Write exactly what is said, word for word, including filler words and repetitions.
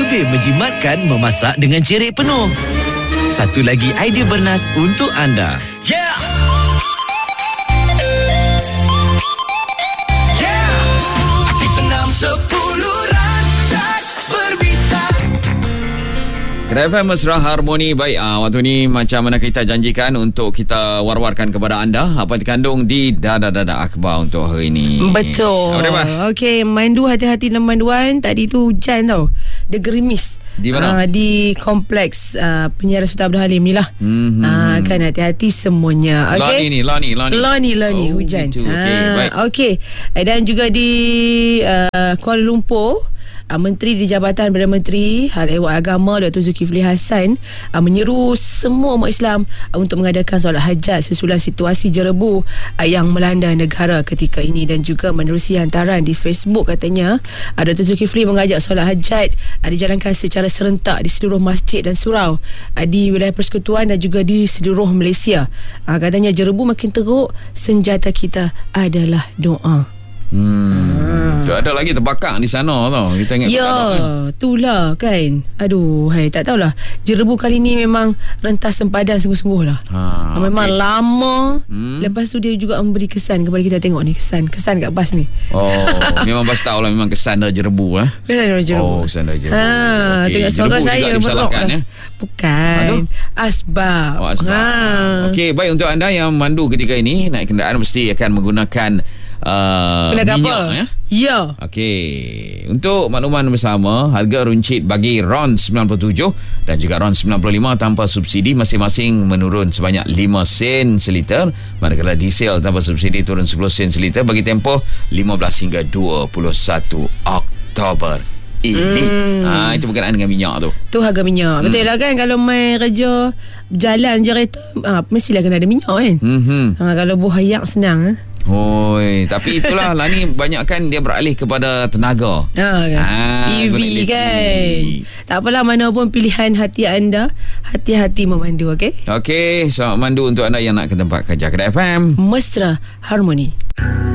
Lebih menjimatkan memasak dengan cerik penuh. Satu lagi idea bernas untuk anda. Yeah! Yeah! Aktif enam sepuluh rancak berbisa. Kedai F M Mesra Harmoni. Baik, uh, waktu ni macam mana kita janjikan untuk kita war-warkan kepada anda apa dikandung di Dada-Dada Akhbar untuk hari ini. Betul. Okey, mandu hati-hati dan manduan. Tadi tu hujan tau. Dia gerimis. Di mana? Uh, di kompleks uh, penyiaran Sultan Abdul Halim ni lah. Mm-hmm. Uh, kan hati-hati semuanya. Okay? Lani ni, Lani, Lani. Lani, Lani, oh, hujan. Gitu. Okey, uh, baik. Okey. Dan juga di uh, Kuala Lumpur, uh, Menteri di Jabatan Perdana Menteri Hal Ehwal Agama Datuk Zulkifli Hasan uh, menyeru semua umat Islam uh, untuk mengadakan solat hajat sesudah situasi jerebu uh, yang melanda negara ketika ini. Dan juga menerusi hantaran di Facebook, katanya uh, Datuk Zulkifli mengajak solat hajat uh, dijalankan secara serentak di seluruh masjid dan surau uh, di wilayah persekutuan dan juga di seluruh Malaysia. Uh, katanya jerebu makin teruk, senjata kita adalah doa. Hmm. Ha. Ada lagi terbakar di sana tau. Kita ingat. Ya, itulah kan. Aduh, hai, tak tahulah. Jerebu kali ni memang rentas sempadan sungguh-sungguh lah. Ha, memang okay. lama. Hmm. Lepas tu dia juga memberi kesan kepada kita. Tengok ni kesan. Kesan kat bas ni. Oh, memang bas tahu lah. Memang kesan dah jerebu lah. Kesan dah jerebu. Oh, kesan dah jerebu. Ha, okay. Tengok semoga saya berok lah. Ya? Bukan. Aduh. Asbab. Oh, asbab. Ha. Okey, baik, untuk anda yang mandu ketika ini naik kenderaan mesti akan menggunakan Uh, minyak apa? Ya. Ya. Okey. Untuk makluman bersama, harga runcit bagi RON sembilan puluh tujuh dan juga RON sembilan puluh lima tanpa subsidi masing-masing menurun sebanyak lima sen seliter, manakala diesel tanpa subsidi turun sepuluh sen seliter bagi tempoh lima belas hingga dua puluh satu Oktober ini. Hmm. Ha, itu berkenaan dengan minyak tu. Tu harga minyak. Hmm. Betul lah kan, kalau main kerja jalan je kereta, ha, mestilah kena ada minyak kan. Hmm. Ha, kalau buah ayak senang ha? Hoi, tapi itulah lah ni banyak kan dia beralih kepada tenaga. Ha, kan? ha, E V kan. Tak apalah, mana pun pilihan hati anda, hati-hati memandu, okey? Okey, selamat mandu untuk anda yang nak ke tempat kerja. Kedai F M Mesra Harmoni.